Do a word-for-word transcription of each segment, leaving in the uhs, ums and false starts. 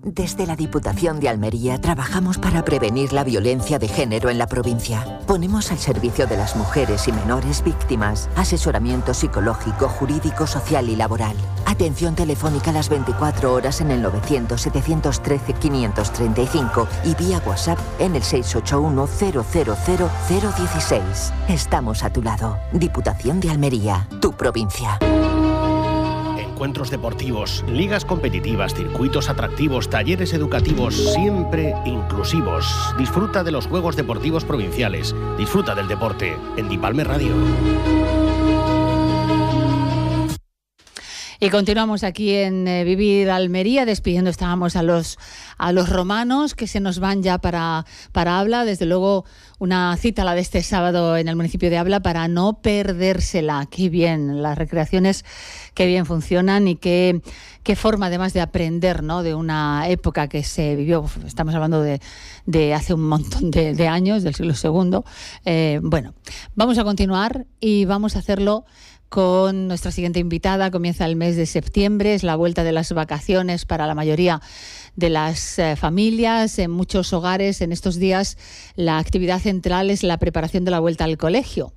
Desde la Diputación de Almería trabajamos para prevenir la violencia de género en la provincia. Ponemos al servicio de las mujeres y menores víctimas asesoramiento psicológico, jurídico, social y laboral. Atención telefónica las veinticuatro horas en el novecientos, setecientos trece, quinientos treinta y cinco y vía WhatsApp en el seis ocho uno, cero cero cero, cero dieciséis. Estamos a tu lado. Diputación de Almería, tu provincia. Encuentros deportivos, ligas competitivas, circuitos atractivos, talleres educativos, siempre inclusivos. Disfruta de los Juegos Deportivos Provinciales. Disfruta del deporte en Dipalme Radio. Y continuamos aquí en eh, Vivir Almería, despidiendo estábamos a los a los romanos que se nos van ya para, para Abla. Desde luego una cita, la de este sábado en el municipio de Abla, para no perdérsela. Qué bien, las recreaciones, qué bien funcionan y qué, qué forma además de aprender, ¿no? De una época que se vivió, estamos hablando de, de hace un montón de, de años, del siglo segundo. Eh, bueno, vamos a continuar y vamos a hacerlo con nuestra siguiente invitada. Comienza el mes de septiembre, es la vuelta de las vacaciones para la mayoría de las eh, familias. En muchos hogares en estos días la actividad central es la preparación de la vuelta al colegio.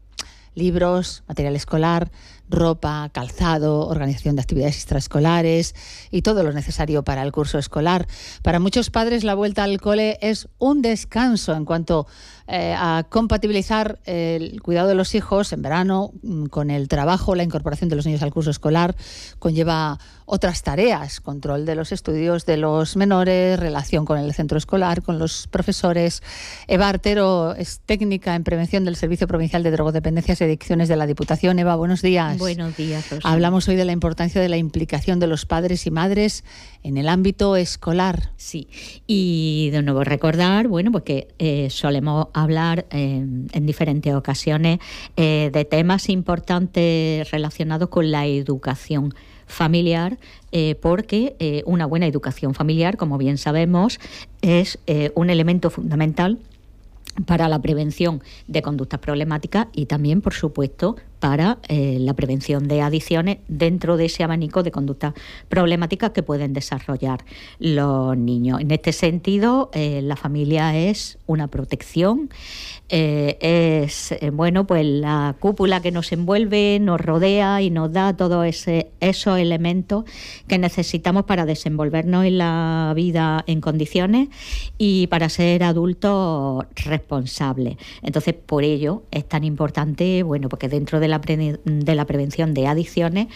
Libros, material escolar, ropa, calzado, organización de actividades extraescolares y todo lo necesario para el curso escolar. Para muchos padres la vuelta al cole es un descanso en cuanto eh, a compatibilizar el cuidado de los hijos en verano con el trabajo. La incorporación de los niños al curso escolar conlleva otras tareas: control de los estudios de los menores, relación con el centro escolar, con los profesores. Eva Artero es técnica en prevención del Servicio Provincial de Drogodependencias y Adicciones de la Diputación. Eva, buenos días. Buenos días, Rosa. Hablamos hoy de la importancia de la implicación de los padres y madres en el ámbito escolar. Sí, y de nuevo recordar, bueno, pues que eh, solemos hablar eh, en diferentes ocasiones eh, de temas importantes relacionados con la educación familiar, eh, porque eh, una buena educación familiar, como bien sabemos, es eh, un elemento fundamental para la prevención de conductas problemáticas y también, por supuesto, para eh, la prevención de adicciones dentro de ese abanico de conductas problemáticas que pueden desarrollar los niños. En este sentido, eh, la familia es una protección, eh, es eh, bueno, pues la cúpula que nos envuelve, nos rodea y nos da todos ese, esos elementos que necesitamos para desenvolvernos en la vida en condiciones y para ser adultos responsables. Entonces, por ello es tan importante, bueno, porque dentro de la pre- de la prevención de adicciones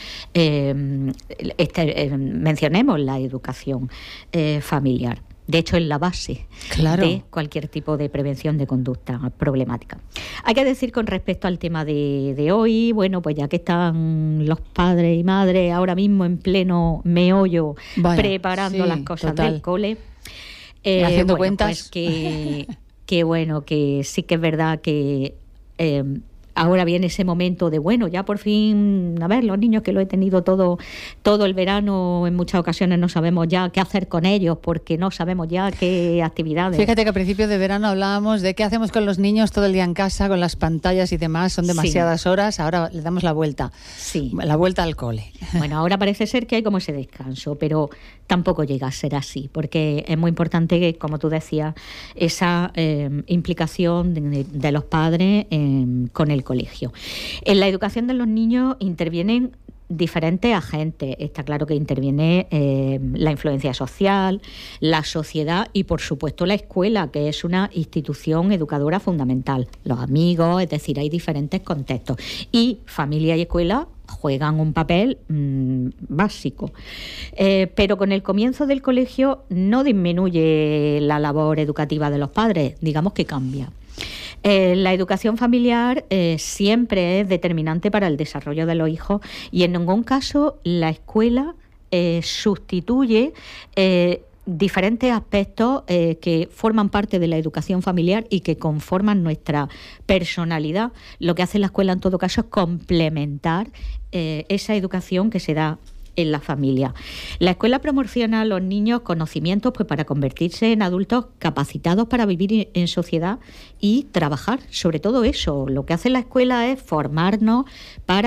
eh, este, eh, mencionemos la educación eh, familiar. De hecho, es la base claro. de cualquier tipo de prevención de conducta problemática. Hay que decir con respecto al tema de, de hoy, bueno, pues ya que están los padres y madres ahora mismo en pleno meollo, Vaya, preparando sí, las cosas total. del cole, eh, haciendo bueno, cuentas, pues que, que bueno, que sí que es verdad que eh, ahora viene ese momento de, bueno, ya por fin, a ver, los niños que lo he tenido todo, todo el verano, en muchas ocasiones no sabemos ya qué hacer con ellos porque no sabemos ya qué actividades. Fíjate que a principios de verano hablábamos de qué hacemos con los niños todo el día en casa, con las pantallas y demás, son demasiadas sí. horas, ahora le damos la vuelta, sí. la vuelta al cole. Bueno, ahora parece ser que hay como ese descanso, pero tampoco llega a ser así, porque es muy importante que, como tú decías, esa eh, implicación de, de los padres eh, con el colegio. En la educación de los niños intervienen diferentes agentes. Está claro que interviene eh, la influencia social, la sociedad y, por supuesto, la escuela, que es una institución educadora fundamental. Los amigos, es decir, hay diferentes contextos. Y familia y escuela juegan un papel mmm, básico. Eh, pero con el comienzo del colegio no disminuye la labor educativa de los padres, digamos que cambia. Eh, la educación familiar eh, siempre es determinante para el desarrollo de los hijos y en ningún caso la escuela eh, sustituye eh, diferentes aspectos eh, que forman parte de la educación familiar y que conforman nuestra personalidad. Lo que hace la escuela en todo caso es complementar eh, esa educación que se da en la familia. La escuela proporciona a los niños conocimientos pues, para convertirse en adultos capacitados para vivir en sociedad y trabajar. Sobre todo eso, lo que hace la escuela es formarnos para